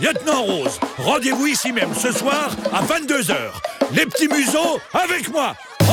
Lieutenant Rose. Rendez-vous ici même ce soir à 22h. Les petits museaux avec moi.